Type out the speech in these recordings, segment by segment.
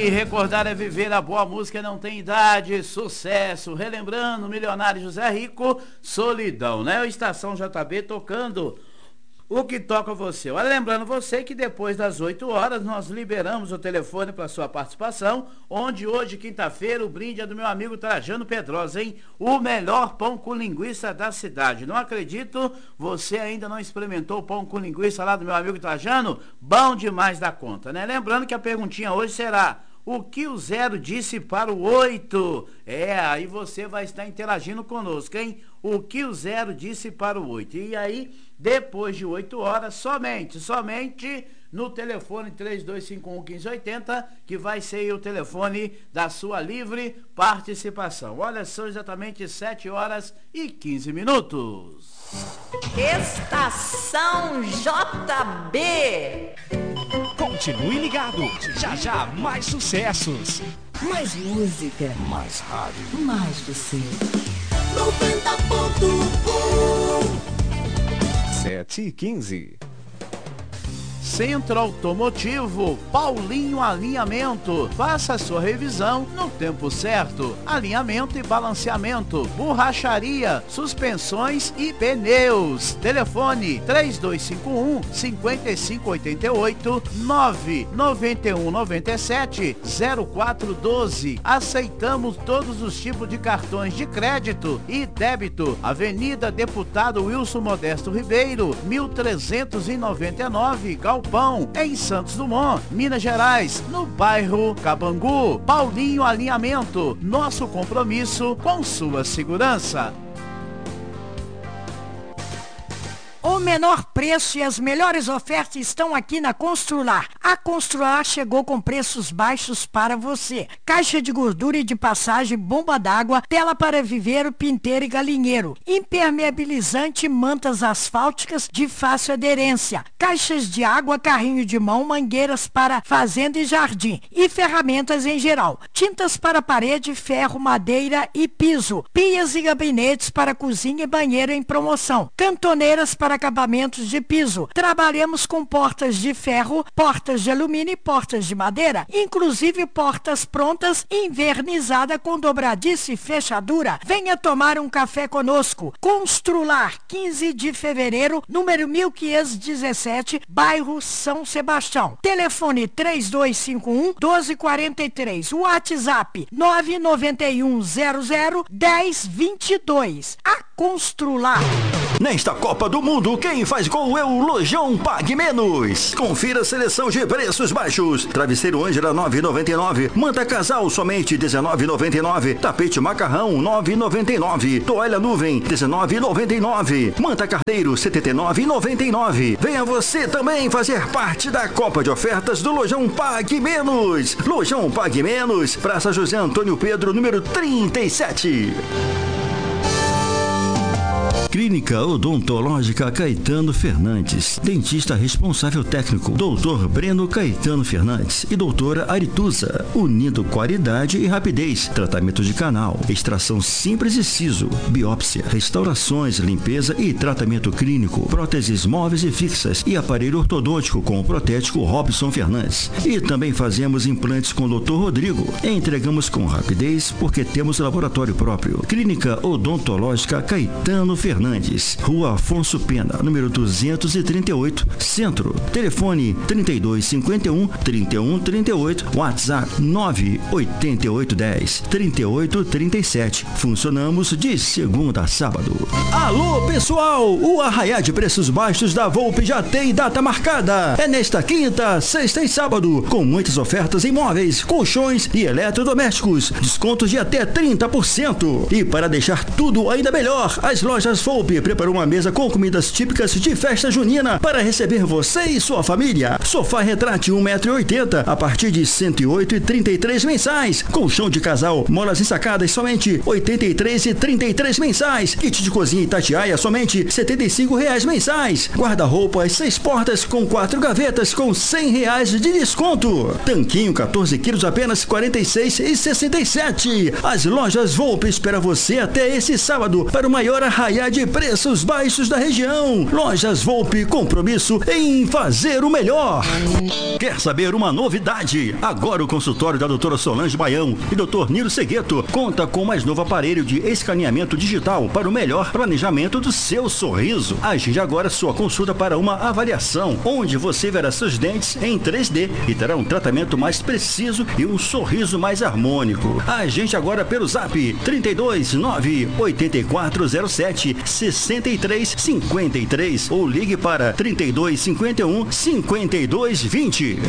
aí, recordar é viver, a boa música não tem idade, sucesso, relembrando, Milionário José Rico, Solidão, né? O Estação JB tocando o que toca você. Olha, lembrando você que depois das 8 horas nós liberamos o telefone para sua participação, onde hoje, quinta-feira, o brinde é do meu amigo Trajano Pedrosa, hein? O melhor pão com linguiça da cidade. Não acredito, você ainda não experimentou o pão com linguiça lá do meu amigo Trajano? Bom demais da conta, né? Lembrando que a perguntinha hoje será: o que o 0 disse para o 8? Aí você vai estar interagindo conosco, hein? O que o 0 disse para o 8? E aí, depois de 8 horas, somente no telefone 3251-1580, que vai ser o telefone da sua livre participação. Olha, são exatamente 7 horas e 15 minutos. Estação JB. Continue ligado, já mais sucessos. Mais música. Mais rádio. Mais você. 90.1 7h15. Centro Automotivo Paulinho Alinhamento. Faça a sua revisão no tempo certo. Alinhamento e balanceamento, borracharia, suspensões e pneus. Telefone 3251-5588 99197-0412. Aceitamos todos os tipos de cartões de crédito e débito. Avenida Deputado Wilson Modesto Ribeiro, 1399, Galpão, em Santos Dumont, Minas Gerais, no bairro Cabangu. Paulinho Alinhamento, nosso compromisso com sua segurança. O menor preço e as melhores ofertas estão aqui na Constrular. A Constrular chegou com preços baixos para você. Caixa de gordura e de passagem, bomba d'água, tela para viveiro, pinteiro e galinheiro, impermeabilizante, mantas asfálticas de fácil aderência, caixas de água, carrinho de mão, mangueiras para fazenda e jardim e ferramentas em geral. Tintas para parede, ferro, madeira e piso. Pias e gabinetes para cozinha e banheiro em promoção. Cantoneiras para acabamentos de piso. Trabalhamos com portas de ferro, portas de alumínio e portas de madeira, inclusive portas prontas, invernizada com dobradiça e fechadura. Venha tomar um café conosco. Constrular, 15 de fevereiro, número 1517, bairro São Sebastião. Telefone 3251-1243. WhatsApp 991001022. A Constrular. Nesta Copa do Mundo, quem faz gol é o Lojão Pague Menos. Confira a seleção de preços baixos. Travesseiro Ângela 9,99. Manta casal somente 19,99. Tapete macarrão 9,99. Toalha nuvem 19,99. Manta carteiro 79,99. Venha você também fazer parte da Copa de Ofertas do Lojão Pague Menos. Lojão Pague Menos, Praça José Antônio Pedro, número 37. Clínica Odontológica Caetano Fernandes. Dentista responsável técnico, Dr. Breno Caetano Fernandes e doutora Arituza. Unindo qualidade e rapidez. Tratamento de canal, extração simples e siso, biópsia, restaurações, limpeza e tratamento clínico, próteses móveis e fixas e aparelho ortodôntico com o protético Robson Fernandes. E também fazemos implantes com o Dr. Rodrigo. Entregamos com rapidez porque temos laboratório próprio. Clínica Odontológica Caetano Fernandes, Rua Afonso Pena, número 238, Centro. Telefone 3251-3138, WhatsApp 98810-3837. Funcionamos de segunda a sábado. Alô, pessoal! O arraiá de preços baixos da Volpe já tem data marcada. É nesta quinta, sexta e sábado, com muitas ofertas em móveis, colchões e eletrodomésticos. Descontos de até 30%. E para deixar tudo ainda melhor, as lojas Volpe preparou uma mesa com comidas típicas de festa junina para receber você e sua família. Sofá retrátil 1,80 m a partir de R$ 108,33 mensais. Colchão de casal, molas ensacadas somente R$ 83,33 mensais. Kit de cozinha Itatiaia somente R$ 75,00 mensais. Guarda-roupas 6 portas com 4 gavetas com R$ 100,00 de desconto. Tanquinho 14 quilos apenas R$ 46,67. As lojas Volpe espera você até esse sábado para o maior arraiá de de preços baixos da região. Lojas Volpe, compromisso em fazer o melhor. Quer saber uma novidade? Agora o consultório da doutora Solange Baião e doutor Nilo Segueto conta com o mais novo aparelho de escaneamento digital para o melhor planejamento do seu sorriso. Agende agora sua consulta para uma avaliação, onde você verá seus dentes em 3D e terá um tratamento mais preciso e um sorriso mais harmônico. Agende agora pelo Zap 329 8407 6353 ou ligue para 3251 5220.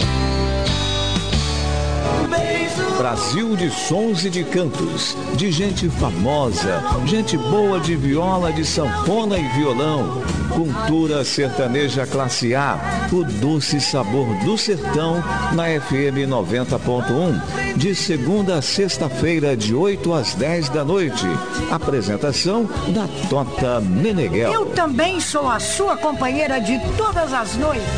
Brasil de sons e de cantos, de gente famosa, gente boa de viola, de sanfona e violão. Cultura sertaneja classe A, o doce sabor do sertão, na FM 90.1, de segunda a sexta-feira, de 8 às 10 da noite. Apresentação da Tota Meneghel. Eu também sou a sua companheira de todas as noites.